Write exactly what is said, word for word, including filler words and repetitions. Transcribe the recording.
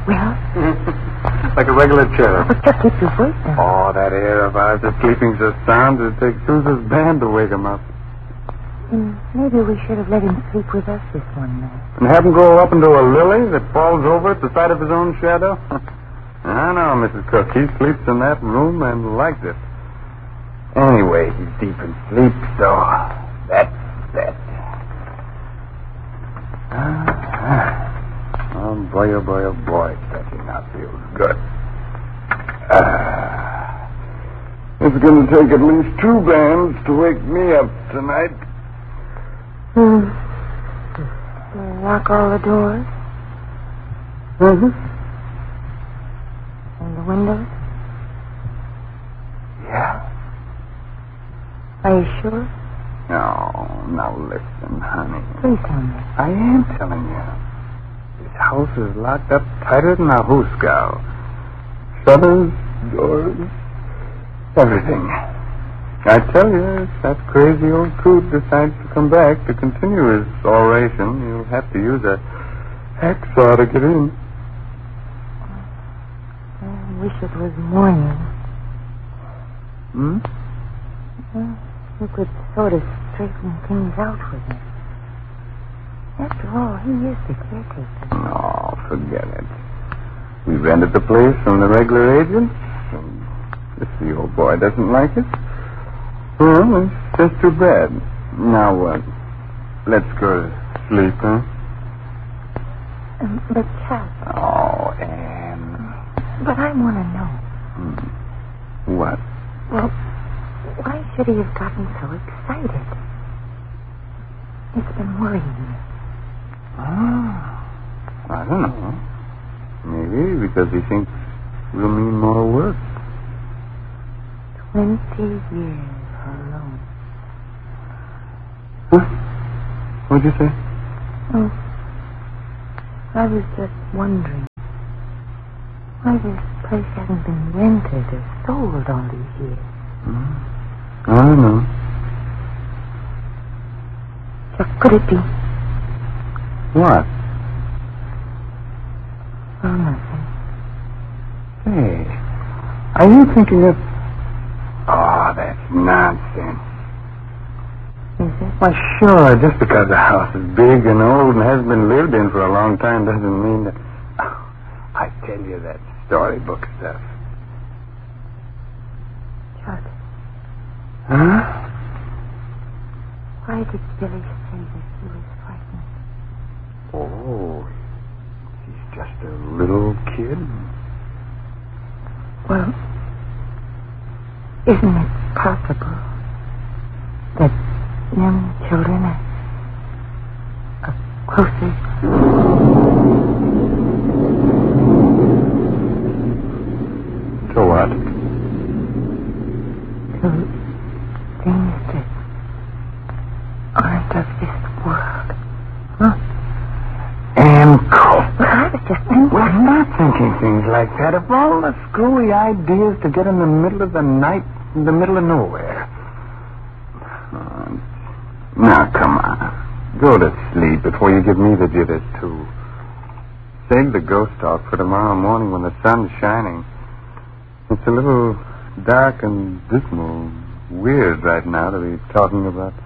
Well? Like a regular cherub. But just keep your voice down. Oh, that air of ours is sleeping so sound it takes Sousa's band to wake him up. And maybe we should have let him sleep with us this one night. And have him grow up into a lily that falls over at the sight of his own shadow? I know, Missus Cook. He sleeps in that room and likes it. Anyway, he's deep in sleep, so that's that. Ah, oh, boy, oh, boy, oh, boy. Stretching out feels good. Ah, it's going to take at least two bands to wake me up tonight. Hmm. We'll lock all the doors. Mm-hmm. And the windows. Yeah. Are you sure? No, now listen, honey. Please tell me. I am telling you. This house is locked up tighter than a hoosegow. Shutters, doors, everything. I tell you, if that crazy old coot decides to come back to continue his oration, you'll have to use a hacksaw to get in. I wish it was morning. Hmm? Well, you could sort of straighten things out with him. After all, he is the caretaker. No, forget it. We rented the place from the regular agents, and if the old boy doesn't like it, well, it's just too bad. Now what? Let's go to sleep, huh? Um, but, Chuck. Oh, Anne. But I want to know. Hmm. What? Well, why should he have gotten so excited? It's been worrying me. Oh, I don't know. Maybe because he thinks we'll need more work. Twenty years alone. Huh? What'd you say? Oh, I was just wondering why this place hasn't been rented or sold all these years. Hmm. I don't know. Chuck, could it be? What? Oh, nothing. Hey, are you thinking of... Oh, that's nonsense. Is it? Why, sure, just because the house is big and old and hasn't been lived in for a long time doesn't mean that... Oh, I tell you that storybook stuff. Chuck, Huh? why did Billy say that he was frightened? Oh, he's just a little kid. Well, isn't it possible that young children are, are closer to what? to things that aren't of this world? Huh? And cool. Well, I was just thinking. We're not thinking things like that. Of all the screwy ideas to get in the middle of the night, in the middle of nowhere. Uh, now, come on. Go to sleep before you give me the jitters, too. Save the ghost talk for tomorrow morning when the sun's shining. It's a little dark and dismal, weird right now to be talking about